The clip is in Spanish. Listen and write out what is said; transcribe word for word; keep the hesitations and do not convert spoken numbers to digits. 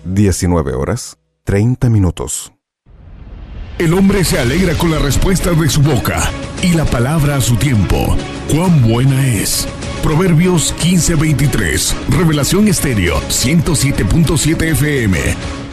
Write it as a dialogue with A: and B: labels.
A: diecinueve horas, treinta minutos.
B: El hombre se alegra con la respuesta de su boca y la palabra a su tiempo. ¡Cuán buena es! Proverbios quince veintitrés. Revelación Estéreo ciento siete punto siete F M.